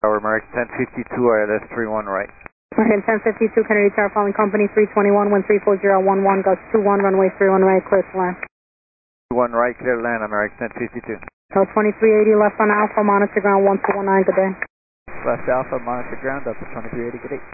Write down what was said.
Tower, American 1052, ILS 31 right. American 1052, Kennedy Tower, following company 321, 134011, goes 21, runway 31 right, clear to land. 1 right, clear to land, American 1052. So 2380 left on Alpha, monitor ground 1219, good day. Left Alpha, monitor ground up to 2380, good day.